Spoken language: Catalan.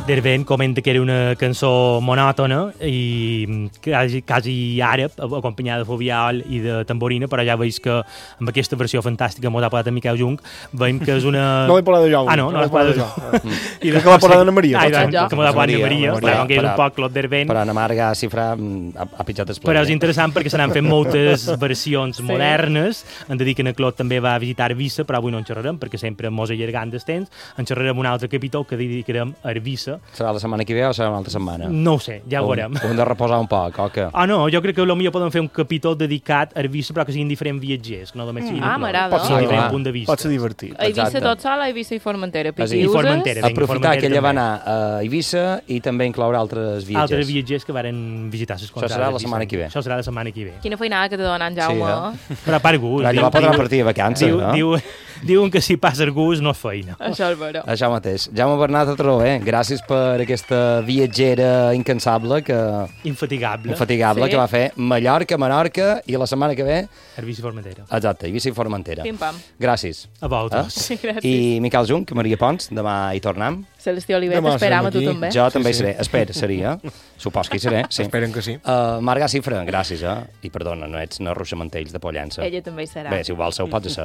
Derben comenta que era una cançó monòtona i quasi àrab, acompanyada de fovial i de tamborina, però ja veus que amb aquesta versió fantàstica m'ho ha parlat en Miquel Jung, veiem que és una... No l'he parlat de jo. Ah, no l'he parlat de jo. I crec que l'ha parlat d'Anna Maria. Que m'ho ha parlat d'Anna Maria, com que és un poc Clot Derben. Però Anna Marga Cifra ha pitjat el Però és interessant perquè se n'han fet moltes versions modernes. Hem de dir que en Clot també va visitar Eivissa, però avui no en xerrarem perquè sempre mos allargant el temps. En xerrarem un altre capítol que dedicarem a Eivissa. Serà la setmana que ve o serà una altra setmana? No ho sé, ja ho veurem. Hem de reposar un poc, o què? Ah, no, jo crec que potser podem fer un capítol dedicat a Eivissa, però que siguin diferents viatgers, que no només siguin m'agrada. Pot ser diferent punt de vista. Pot ser divertit. Eivissa tot sola, Eivissa i Formentera. I Formentera. Aprofitar que ella va anar a Eivissa i també incloure altres viatgers. Altres viatgers que varen visitar les contrades. Això serà la setmana que ve. Això serà la setmana que ve. Quina feinada que te donen, Jaume. Però per gust. Però ella va poder partir de vacances, no? Diuen que si passa el gust no és feina. Això és vera. Això mateix. Jaume Bernat Atrové, gràcies per aquesta viatgera incansable Infatigable, que va fer Mallorca, Menorca i la setmana que ve... Eivissa i Formentera. Exacte, Eivissa i Formentera. Pim-pam. Gràcies. A vosaltres. Sí, gràcies. I Miquel Jung, Maria Pons, demà hi tornem. Celestí Olivet, esperam a tu també. Jo també hi seré. Espera, seria. Supos que hi seré, sí. Esperen que sí. Marga Cifra, gràcies, I perdona, no ets una Ruixa Mantells de Pollença. Ella també hi serà. Bé, si ho vols, ho pots ser.